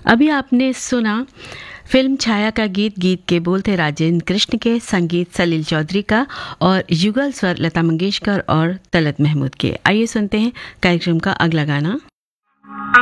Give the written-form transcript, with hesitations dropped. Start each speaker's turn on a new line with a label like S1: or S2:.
S1: अभी आपने सुना फिल्म छाया का गीत। गीत के बोल थे राजेंद्र कृष्ण के, संगीत सलील चौधरी का और युगल स्वर लता मंगेशकर और तलत महमूद के। आइए सुनते हैं कार्यक्रम का अगला गाना।